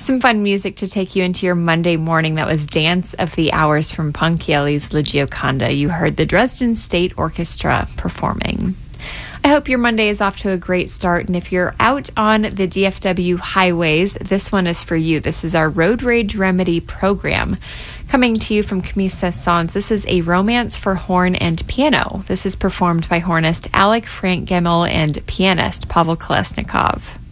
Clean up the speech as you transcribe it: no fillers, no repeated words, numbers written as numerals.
Some fun music to take you into your Monday morning. That was Dance of the Hours from Ponchielli's La Gioconda. You heard the Dresden State Orchestra performing. I hope your Monday is off to a great start, and if you're out on the DFW highways, this one is for you. This is our Road Rage Remedy program. Coming to you from Camille Saint-Saëns, this is a romance for horn and piano. This is performed by hornist Alec Frank Gemmel and pianist Pavel Kolesnikov.